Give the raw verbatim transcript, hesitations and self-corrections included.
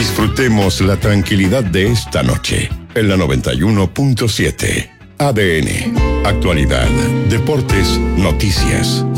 Disfrutemos la tranquilidad de esta noche en la noventa y uno punto siete. A D N. Actualidad, deportes, noticias.